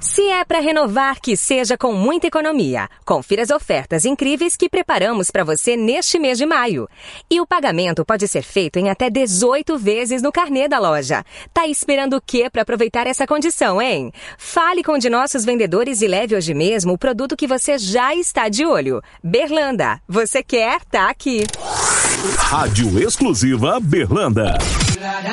Se é para renovar, que seja com muita economia. Confira as ofertas incríveis que preparamos para você neste mês de maio. E o pagamento pode ser feito em até 18 vezes no carnê da loja. Tá esperando o quê para aproveitar essa condição, hein? Fale com um de nossos vendedores e leve hoje mesmo o produto que você já está de olho. Berlanda, você quer? Tá aqui. Rádio Exclusiva Berlanda.